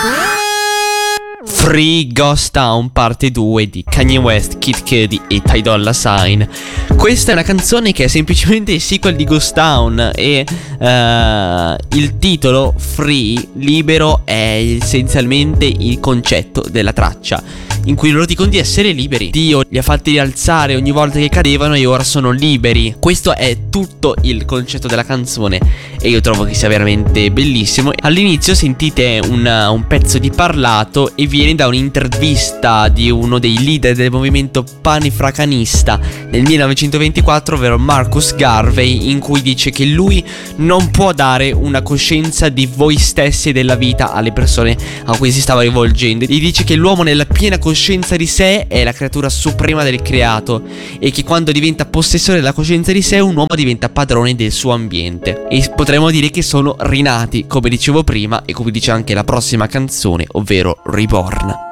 Free Ghost Town parte 2 di Kanye West, Kid Cudi e Ty Dolla $ign. Questa è una canzone che è semplicemente il sequel di Ghost Town e il titolo Free, libero, è essenzialmente il concetto della traccia, in cui loro dicono di essere liberi. Dio li ha fatti rialzare ogni volta che cadevano e ora sono liberi. Questo è tutto il concetto della canzone e io trovo che sia veramente bellissimo. All'inizio sentite un pezzo di parlato e viene da un'intervista di uno dei leader del movimento panafricanista nel 1924, ovvero Marcus Garvey, in cui dice che lui non può dare una coscienza di voi stessi e della vita alle persone a cui si stava rivolgendo. Gli dice che l'uomo nella piena coscienza di sé è la creatura suprema del creato e che quando diventa possessore della coscienza di sé un uomo diventa padrone del suo ambiente. E potremmo dire che sono rinati, come dicevo prima e come dice anche la prossima canzone, ovvero Reborn.